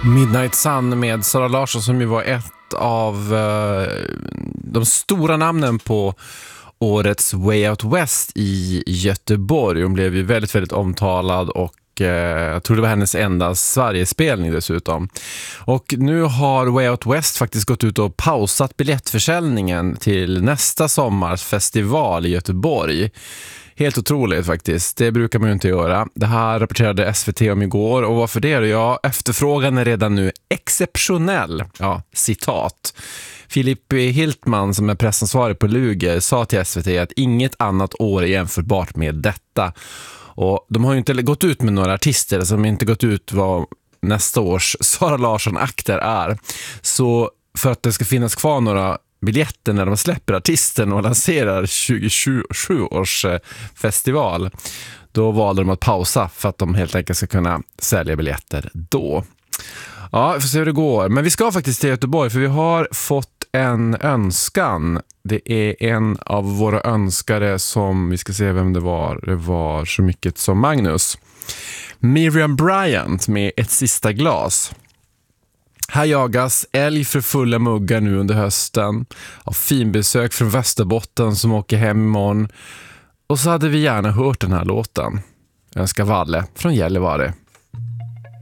Midnight Sun med Sara Larsson, som ju var ett av de stora namnen på årets Way Out West i Göteborg. Hon blev ju väldigt, väldigt omtalad och jag tror det var hennes enda Sverigespelning dessutom. Och nu har Way Out West faktiskt gått ut och pausat biljettförsäljningen till nästa sommars festival i Göteborg. Helt otroligt faktiskt. Det brukar man ju inte göra. Det här rapporterade SVT om igår. Och varför det? Ja, efterfrågan är redan nu exceptionell. Ja, citat. Filip Hiltman, som är pressansvarig på Luger, sa till SVT att inget annat år är jämförbart med detta. Och de har ju inte gått ut med några artister, som inte gått ut vad nästa års Sara Larsson-akter är. Så för att det ska finnas kvar några biljetter när de släpper artisten och lanserar 2027 års festival, då valde de att pausa för att de helt enkelt ska kunna sälja biljetter då. Ja, vi får se hur det går. Men vi ska faktiskt till Göteborg, för vi har fått en önskan. Det är en av våra önskare som, vi ska se vem det var. Det var så mycket som Magnus. Miriam Bryant med Ett sista glas. Här jagas älg för fulla muggar nu under hösten. Av finbesök från Västerbotten som åker hem imorgon. Och så hade vi gärna hört den här låten. Jag önskar Valle från Gällivare.